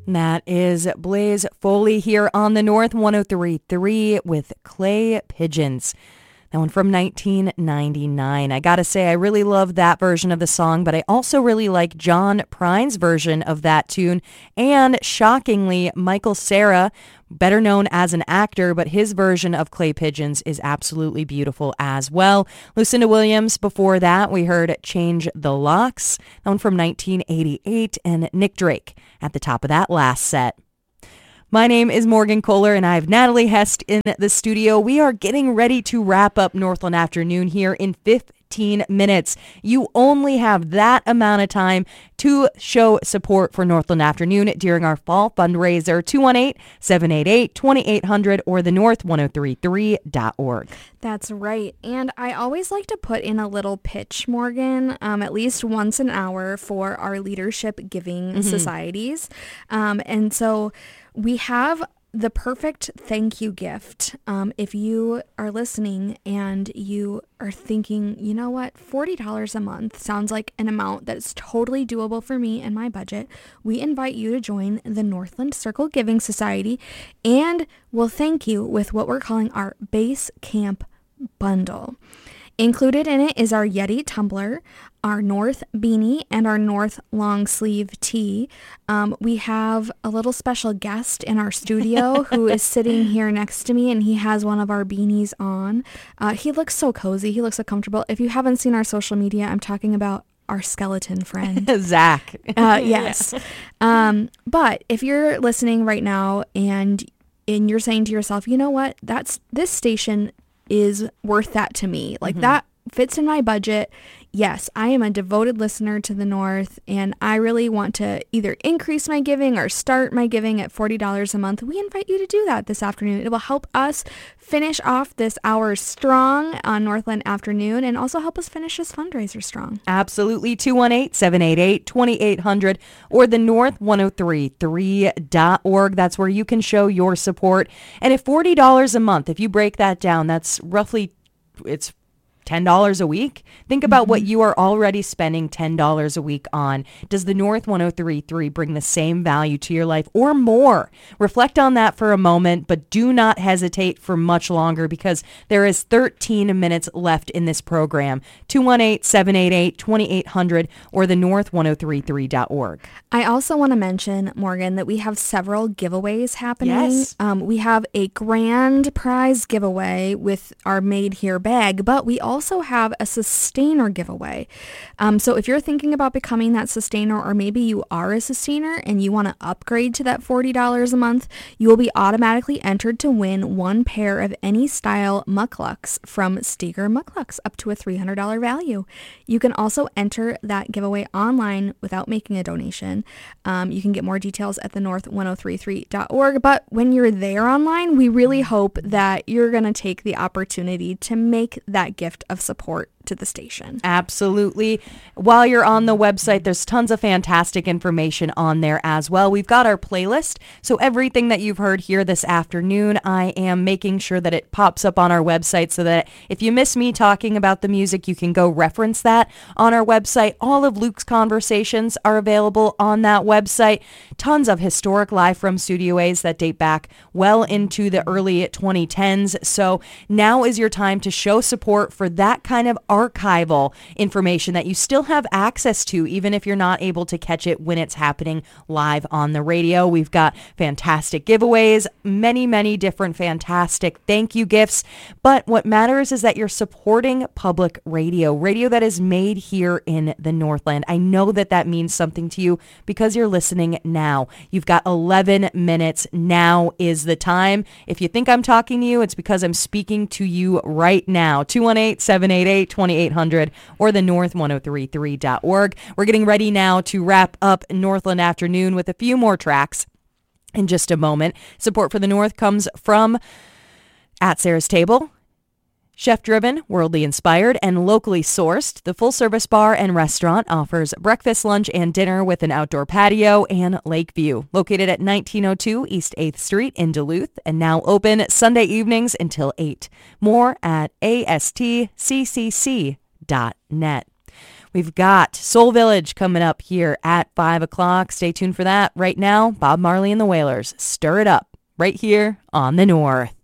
That is Blaze Foley here on the North 103.3 with Clay Pigeons. That one from 1999. I gotta say, I really love that version of the song, but I also really like John Prine's version of that tune. And shockingly, Michael Cera, better known as an actor, but his version of Clay Pigeons is absolutely beautiful as well. Lucinda Williams, before that, we heard Change the Locks, that one from 1988, and Nick Drake at the top of that last set. My name is Morgan Kohler, and I have Natalie Hest in the studio. We are getting ready to wrap up Northland Afternoon here in 15 minutes. You only have that amount of time to show support for Northland Afternoon during our fall fundraiser, 218-788-2800 or the north1033.org. That's right. And I always like to put in a little pitch, Morgan, at least once an hour for our leadership giving societies. And so we have the perfect thank you gift. If you are listening and you are thinking, you know what, $40 a month sounds like an amount that is totally doable for me and my budget, we invite you to join the Northland Circle Giving Society, and we'll thank you with what we're calling our Base Camp Bundle. Included in it is our Yeti tumbler, our North beanie, and our North long sleeve tee. We have a little special guest in our studio who is sitting here next to me, and he has one of our beanies on. He looks so cozy. He looks so comfortable. If you haven't seen our social media, I'm talking about our skeleton friend. Zach. Yes. But if you're listening right now and you're saying to yourself, you know what, this station is worth that to me. Like that fits in my budget. Yes, I am a devoted listener to the North, and I really want to either increase my giving or start my giving at $40 a month. We invite you to do that this afternoon. It will help us finish off this hour strong on Northland Afternoon and also help us finish this fundraiser strong. Absolutely. 218-788-2800 or the north1033.org. That's where you can show your support. And at $40 a month, if you break that down, that's roughly, it's $10 a week. Think about what you are already spending $10 a week on. Does the North 103.3 bring the same value to your life or more? Reflect on that for a moment, but do not hesitate for much longer because there is 13 minutes left in this program. 218-788-2800 or the north1033.org. I also want to mention, Morgan, that we have several giveaways happening. Yes. We have a grand prize giveaway with our Made Here bag, but we also have a sustainer giveaway. So if you're thinking about becoming that sustainer, or maybe you are a sustainer and you want to upgrade to that $40 a month, you will be automatically entered to win one pair of any style mucklucks from Steger Mucklucks up to a $300 value. You can also enter that giveaway online without making a donation. You can get more details at the north1033.org, but when you're there online, we really hope that you're going to take the opportunity to make that gift of support to the station. Absolutely. While you're on the website, there's tons of fantastic information on there as well. We've got our playlist. So everything that you've heard here this afternoon, I am making sure that it pops up on our website so that if you miss me talking about the music, you can go reference that on our website. All of Luke's conversations are available on that website. Tons of historic Live from Studio A's that date back well into the early 2010s. So now is your time to show support for that kind of archival information that you still have access to, even if you're not able to catch it when it's happening live on the radio. We've got fantastic giveaways, many different fantastic thank you gifts. But what matters is that you're supporting public radio that is made here in the Northland. I know that that means something to you because you're listening now. You've got 11 minutes. Now is the time. If you think I'm talking to you, it's because I'm speaking to you right now. 218-788-2800 or the north1033.org. We're getting ready now to wrap up Northland Afternoon with a few more tracks in just a moment. Support for the North comes from At Sarah's Table, chef-driven, worldly inspired, and locally sourced. The full-service bar and restaurant offers breakfast, lunch, and dinner with an outdoor patio and lake view. Located at 1902 East 8th Street in Duluth, and now open Sunday evenings until 8. More at astccc.net. We've got Soul Village coming up here at 5 o'clock. Stay tuned for that. Right now, Bob Marley and the Wailers. Stir it up right here on the North.